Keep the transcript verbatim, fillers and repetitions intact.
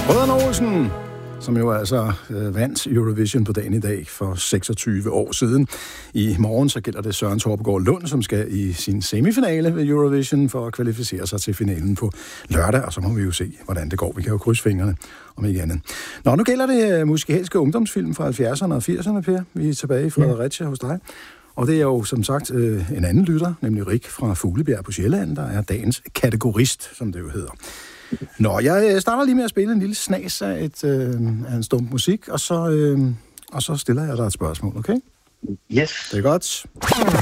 Brødrene Olsen, som jo altså øh, vandt Eurovision på dagen i dag for seksogtyve år siden. I morgen så gælder det Søren Torpegaard Lund, som skal i sin semifinale ved Eurovision for at kvalificere sig til finalen på lørdag, og så må vi jo se, hvordan det går. Vi kan jo krydse fingrene, om ikke andet. Nå, nu gælder det uh, musikalske ungdomsfilm fra halvfjerdserne og firserne, Per. Vi er tilbage i Fredericia ja. hos dig. Og det er jo som sagt øh, en anden lytter, nemlig Rik fra Fuglebjerg på Sjælland, der er dagens kategorist, som det jo hedder. Nå, jeg starter lige med at spille en lille snas af, et, øh, af en stump musik, og så, øh, og så stiller jeg dig et spørgsmål, okay? Yes. Det er godt.